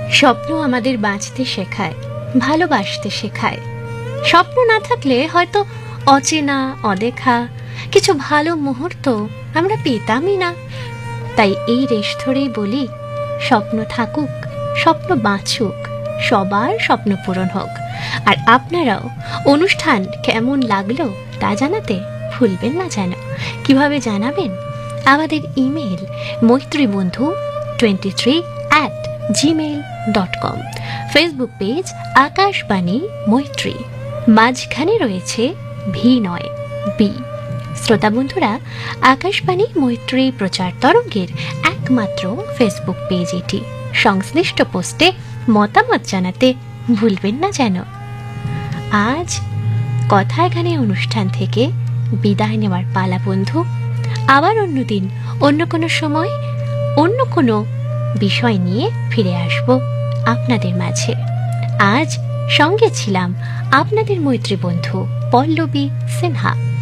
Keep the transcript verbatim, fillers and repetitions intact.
স্বপ্ন আমাদের বাঁচতে শেখায়, ভালোবাসতে শেখায়। স্বপ্ন না থাকলে হয়তো অচেনা অদেখা কিছু ভালো মুহূর্ত আমরা পেতামই না। তাই এই রেশ ধরেই বলি, স্বপ্ন থাকুক, স্বপ্ন বাঁচুক, সবার স্বপ্ন পূরণ হোক। আর আপনারাও অনুষ্ঠান কেমন লাগলো তা জানাতে ভুলবেন না যেন। কিভাবে জানাবেন? আমাদের email মৈত্রীবন্ধু twenty three at Gmail dot com, Facebook page Akashvani মৈত্রী, মাঝখানে রয়েছে ভি নয় বি। শ্রোতা বন্ধুরা, আকাশবাণী মৈত্রী প্রচার তরঙ্গের একমাত্র ফেসবুক পেজ এটি। সংশ্লিষ্ট পোস্টে মতামত জানাতে ভুলবেন না যেন। আজ কথায় গানে অনুষ্ঠান থেকে বিদায় নেওয়ার পালা বন্ধু। আবার অন্যদিন অন্য কোনো সময় অন্য কোনো বিষয় নিয়ে ফিরে আসব আপনাদের মাঝে। আজ সঙ্গে ছিলাম আপনাদের মৈত্রী বন্ধু পল্লবী সিনহা।